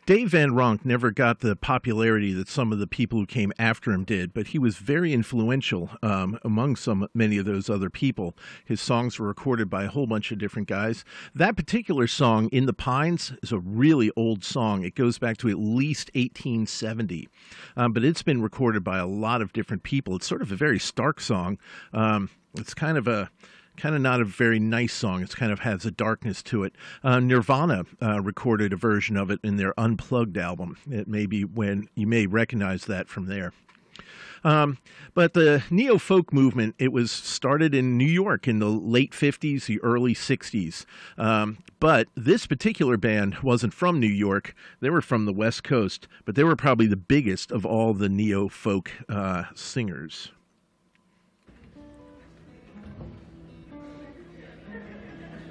Dave Van Ronk never got the popularity that some of the people who came after him did, but he was very influential among many of those other people. His songs were recorded by a whole bunch of different guys. That particular song, "In the Pines," is a really old song. It goes back to at least 1870, but it's been recorded by a lot of different people. It's sort of a very stark song. It's kind of not a very nice song. It kind of has a darkness to it. Nirvana recorded a version of it in their Unplugged album. It may be when you may recognize that from there. But the neo-folk movement, it was started in New York in the late 50s, the early 60s. But this particular band wasn't from New York. They were from the West Coast, but they were probably the biggest of all the neo-folk singers.